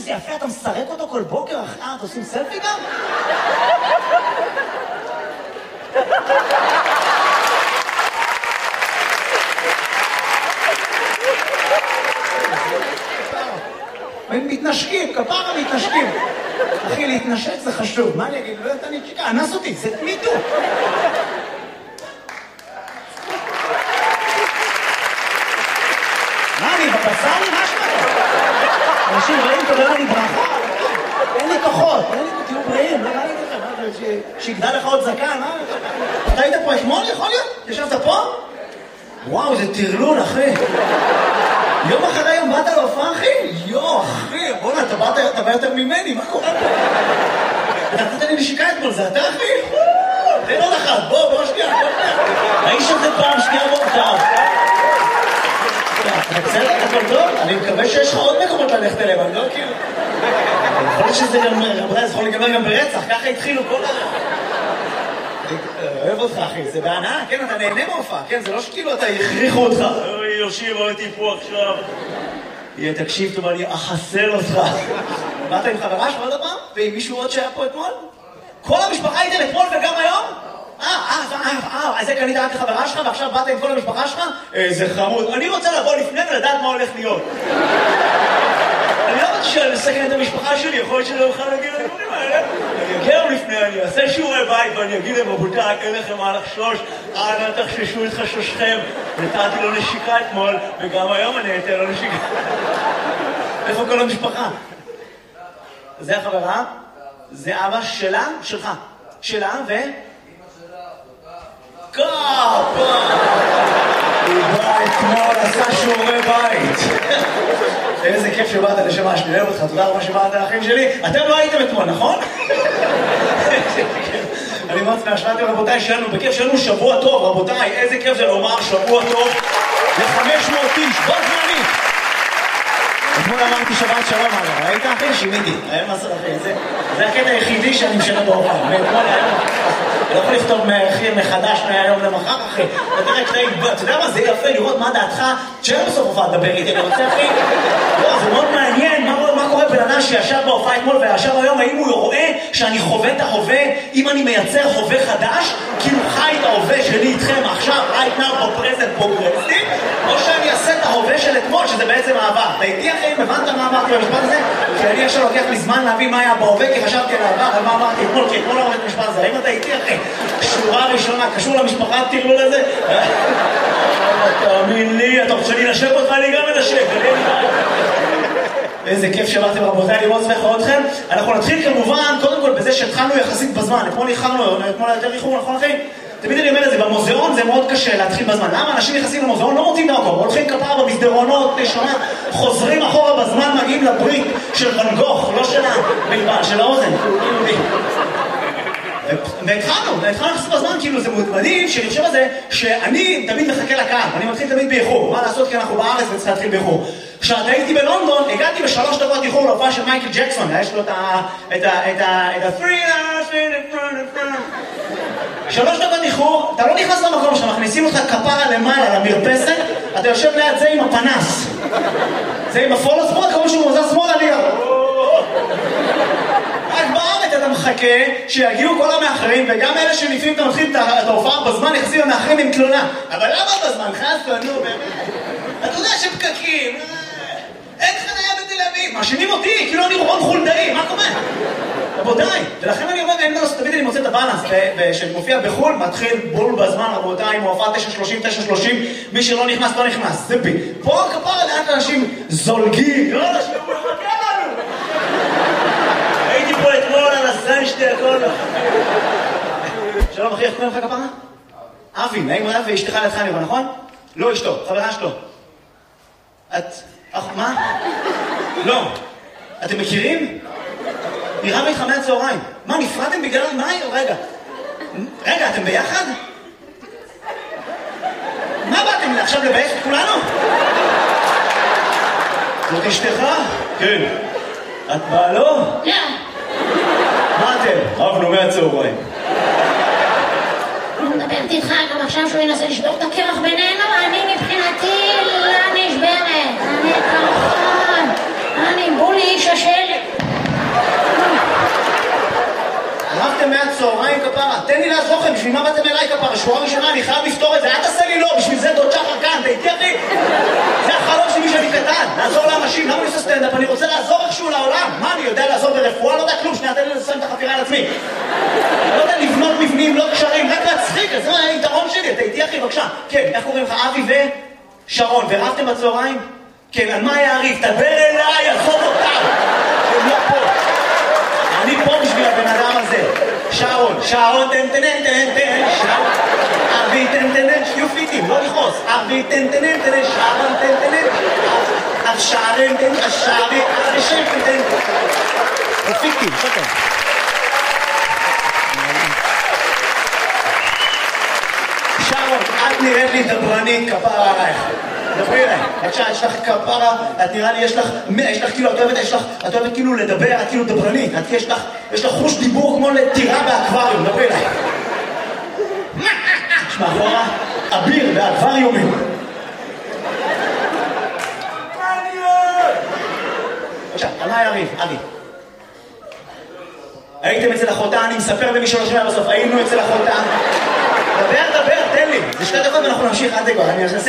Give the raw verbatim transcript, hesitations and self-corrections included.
איזה יפה, אתה מסרק אותו כל בוקר, אחרי, אתה עושים סלפי גם? הם מתנשקים, כפרה מתנשקים. אחי, להתנשק זה חשוב. מה אני אגיד? לא יודעת, אני צ'יקה, אנס אותי, זה תמיתו. מה, אני בבצר? מה שמע? אנשים רעים, תודה לי ברכה. אין לי כוחות, אין לי תהיו בריאים, לא ראיתי לכם. שיגדל לך עוד זקן, מה? אתה היית פה אתמול, יכול להיות? ישבת פה? וואו, זה טרלול, אחי. יום אחרי יום באת להופעה, אחי? יו, אחי, בוא'נה, אתה באת, אתה בא יותר ממני, מה קורה פה? אתה נתת לי נשיקה אתמול, זה אתה, אחי? תן עוד אחת, בוא, בוא שנייה, בוא שנייה. האיש הזה פעם שנייה בוא טוב. אתה בסדר, הכל טוב? אני מקווה שיש לך עוד מקומות ללכת אליהם, אני לא כאילו... יכול להיות שזה גם, רבותיי, זה יכול להיגמר גם ברצח, ככה התחילו כל ה... אוהב אותך, אחי, זה בהנאה, כן, אתה נהנה מהופעה, כן, זה לא שכאילו אתה יכריחו אותך. אוי, יושיב, הייתי פה עכשיו. יהיה, תקשיב טוב, אני אחסל אותך. באת עם חברה שלך עוד פעם? ועם מישהו עוד שהיה פה אתמול? כל המשפחה הייתם אתמול וגם היום? אה, אה, אה, אה, אז זה קנית רק לחברה שלך ועכשיו באת עם כל המשפחה שלך? זה חמוד. אני רוצה לבוא לפני ולדעת מה הולך להיות. אני לא רוצה שאני אסכן את המשפחה שלי, יכול להיות שלא אוכל להגיד לדברים האלה. אני אגיע לפני, אני אעשה שיעורי בית ואני אגיד להם, רבותיי, אין לכם מה לחשוש, אנא תחששו את חשושכם. נתתי לו נשיקה אתמול, וגם היום אני אתן לו נשיקה. איפה כל המשפחה? זה החברה? זה אבא שלה? שלך. שלה ו... קאפה! הוא בא אתמול, עשה שיעורי בית. איזה כיף שבאת לשמה, שאני אוהב אותך, תודה רבה שבאת לאחים שלי. אתם לא הייתם אתמול, נכון? אני מאוד שמח שבאתם, רבותיי, שלנו בכיף, שלנו שבוע טוב, רבותיי, איזה כיף זה לומר שבוע טוב ל-חמש מאות איש, בוא זמני. אתמול אמרתי שבת שלום, אגב, ראית אחי? שימיתי, היה מסר אחי, זה הקטע היחידי שאני משנה בהופעה, מאתמול היום, אני לא יכול לכתוב מחדש מהיום למחר, אחי, אתה יודע מה, זה יפה לראות מה דעתך, תשאר בסוף הופעה לדבר איתי, אני רוצה אחי, זה מאוד מעניין, מה קורה בן אדם שישב בהופעה אתמול וישב היום, האם הוא רואה שאני חווה את ההווה, אם אני מייצר הווה חדש, כאילו חי את ההווה שלי איתכם עכשיו, right now, present, progressive, או שאני אעשה את ההווה של אתמול, שזה בעצם העבר. אתה איתי אחי, הבנת מה אמרתי במשפט הזה? כי אני עכשיו לוקח לי זמן להבין מה היה בהווה, כי חשבתי על העבר, על מה אמרתי אתמול, כי אתמול לא אמרתי במשפט הזה. האם אתה איתי אחי? שורה ראשונה, קשור למשפחה, תראו לזה? תאמין לי, אתה רוצה להינשק אותך, אני גם מנשק. איזה כיף שבאתם רבותיי, אני מאוד שמח אתכם. אנחנו נתחיל כמובן, קודם כל בזה שהתחלנו יחסית בזמן. אתמול איחרנו, אתמול יותר איחור, נכון אחי? תמיד אני אומר את זה, במוזיאון זה מאוד קשה להתחיל בזמן. למה אנשים נכנסים למוזיאון? לא מוצאים את המקום. הולכים כפרה במסדרונות, נשמה, חוזרים אחורה בזמן, מגיעים לברית של ואן גוך, לא של הבלבן, של האוזן. והתחלנו, והתחלנו נכנסים בזמן, כאילו זה מדהים, שאני חושב על זה, שאני תמיד מחכה לקהל, אני מתחיל תמיד באיחור. מה לעשות? כי אנחנו בארץ וצריך להתחיל באיחור. כשאתה הייתי בלונדון, הגעתי בשלוש דקות איחור להופעה של מייקל ג'קסון, יש לו את ה... את ה... את ה... את ה... שלוש דקות איחור, אתה לא נכנס למקום שמכניסים אותך כפרה למעלה למרפסת, אתה יושב ליד זה עם הפנס. זה עם הפולו ספורט, כמו שהוא מוזר שמאלה ליד. רק בארץ אתה מחכה שיגיעו כל המאחרים, וגם אלה שלפעמים אתה מתחיל את ההופעה בזמן, יחזיו המאחרים עם תלונה. אבל למה בזמן? חסו, נו, באמת. אתה יודע שפקקים, אין חניה בתל אביב, מאשימים אותי, כאילו אני רון חולדאי, מה קורה? רבותיי, ולכן אני אומר, אין דרס, תמיד אני מוצא את הבאלנס, שמופיע בחול, מתחיל בול בזמן, רבותיי, מופע תשע שלושים, תשע שלושים, מי שלא נכנס, לא נכנס, זה בי. פה כפרה לאט אנשים זולגים, לא אנשים, הוא מחכה לנו. הייתי פה אתמול על הזן שתי הכל. שלום אחי, איך קוראים לך כפרה? אבי, נעים מאוד, ואשתך לידך אני רואה, נכון? לא אשתו, חברה שלו. את... מה? לא. אתם מכירים? נראה איתך מהצהריים. מה, נפרדתם בגלל... מה? רגע. רגע, אתם ביחד? מה באתם עכשיו לבייש את כולנו? זאת אשתך? כן. את בעלו? לא. מה אתם? רבנו מהצהריים. אני מדברת איתך גם עכשיו שהוא ינסה לשבור את הקרח בינינו, אני מבחינתי לא נשברת. אני כמובן. אני בולי איש השל. בשביל מה באתם אליי כפרה? שבועה ראשונה, אני חייב לפתור את זה, אל תעשה לי לא, בשביל זה דוד שחר כאן, תהייתי אחי. זה החלום שלי שאני קטן, לעזור לאנשים, למה אני עושה סטנדאפ? אני רוצה לעזור איכשהו לעולם. מה, אני יודע לעזור ברפואה? לא יודע כלום, שנייה, תן לי לסיים את החפירה על עצמי. לא יודע לבנות מבנים, לא קשרים, רק להצחיק, זה היתרון שלי, תהייתי אחי, בבקשה. כן, איך קוראים לך? אבי ושרון, ורבתם בצהריים? כן, על מה יעריף? תדבר אליי, עזוב אותם. הם לא פה. אני פה בשביל הבן אדם הזה. שרון, שרון, תן תן תן תן, שרון. אבי תן תן תן, שיהיו פיטים, לא לכעוס. אבי תן תן תן, שרון תן תן תן. אז שרון תן, אז שרון, אז שרון תן. זה פיטים, שוקר. שרון, את נראית לי דברנית, כפרה עלייך. דברי אליי, בבקשה, יש לך כפרה, את נראה לי, יש לך, יש לך כאילו, את אוהבת, יש לך, את אוהבת כאילו לדבר, את כאילו דברנית, את יש לך, יש לך חוש דיבור כמו לטירה באקווריום, דברי אליי. יש מאחורה, אביר באקווריומים. בבקשה, על מה יריב, אבי? הייתם אצל אחותה, אני מספר למי שלא שומע בסוף, היינו אצל אחותה. דבר, דבר, תן לי, זה שתי דקות ואנחנו נמשיך עד דקות, אני אנסה